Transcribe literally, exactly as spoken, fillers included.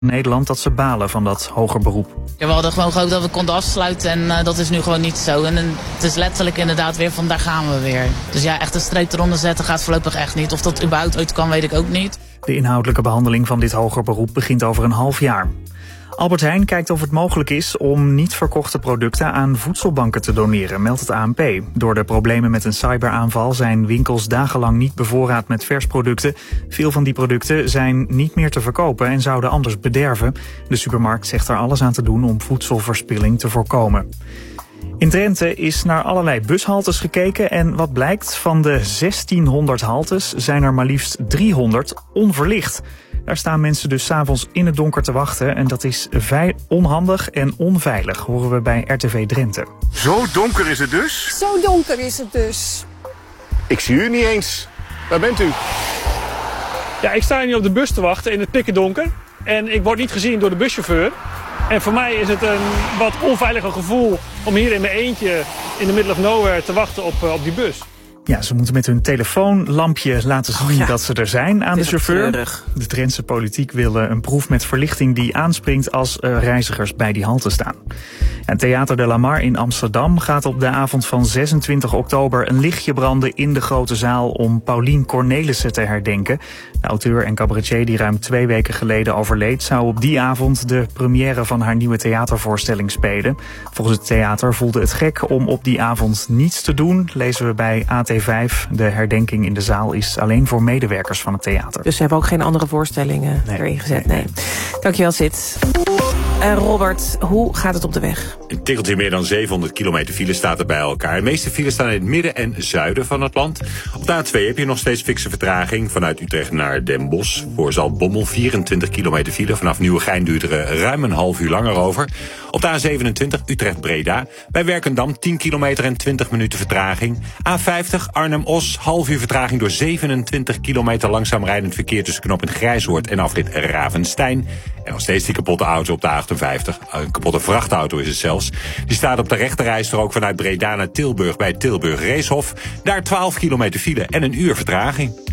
Nederland dat ze balen van dat hoger beroep. Ja, we hadden gewoon gehoopt dat we konden afsluiten en uh, dat is nu gewoon niet zo. En, en het is letterlijk inderdaad weer van daar gaan we weer. Dus ja, echt een streep eronder zetten gaat voorlopig echt niet. Of dat überhaupt ooit kan, weet ik ook niet. De inhoudelijke behandeling van dit hoger beroep begint over een half jaar. Albert Heijn kijkt of het mogelijk is om niet verkochte producten aan voedselbanken te doneren, meldt het A N P. Door de problemen met een cyberaanval zijn winkels dagenlang niet bevoorraad met versproducten. Veel van die producten zijn niet meer te verkopen en zouden anders bederven. De supermarkt zegt er alles aan te doen om voedselverspilling te voorkomen. In Drenthe is naar allerlei bushaltes gekeken en wat blijkt, van de zestienhonderd haltes zijn er maar liefst driehonderd onverlicht. Daar staan mensen dus 's avonds in het donker te wachten en dat is vei- onhandig en onveilig, horen we bij R T V Drenthe. Zo donker is het dus? Zo donker is het dus. Ik zie u niet eens. Waar bent u? Ja, ik sta hier nu op de bus te wachten in het pikken donker en ik word niet gezien door de buschauffeur. En voor mij is het een wat onveiliger gevoel om hier in mijn eentje in the middle of nowhere te wachten op, uh, op die bus. Ja, ze moeten met hun telefoonlampje laten zien oh ja. dat ze er zijn aan de chauffeur. De Drentse politiek wil een proef met verlichting die aanspringt als uh, reizigers bij die halte staan. En Theater de la Mar in Amsterdam gaat op de avond van zesentwintig oktober een lichtje branden in de grote zaal om Paulien Cornelissen te herdenken. De auteur en cabaretier die ruim twee weken geleden overleed, zou op die avond de première van haar nieuwe theatervoorstelling spelen. Volgens het theater voelde het gek om op die avond niets te doen, lezen we bij A T vijf. De herdenking in de zaal is alleen voor medewerkers van het theater. Dus ze hebben ook geen andere voorstellingen nee, erin gezet? Nee. nee. Dankjewel, Sid. Uh, Robert, hoe gaat het op de weg? Een tikkeltje meer dan zevenhonderd kilometer file staat er bij elkaar. De meeste files staan in het midden en zuiden van het land. Op de A twee heb je nog steeds fikse vertraging vanuit Utrecht naar Den Bosch. Voor Zaltbommel vierentwintig kilometer file. Vanaf Nieuwegein duurt er ruim een half uur langer over. Op de A zevenentwintig Utrecht-Breda. Bij Werkendam tien kilometer en twintig minuten vertraging. A vijftig Arnhem-Os, half uur vertraging door zevenentwintig kilometer langzaam rijdend verkeer tussen knooppunt Grijshoort en afrit Ravenstein. En nog steeds die kapotte auto op de A achtenvijftig. Een kapotte vrachtauto is het zelfs. Die staat op de rechterrijstrook vanuit Breda naar Tilburg bij Tilburg Reeshof. Daar twaalf kilometer file en een uur vertraging.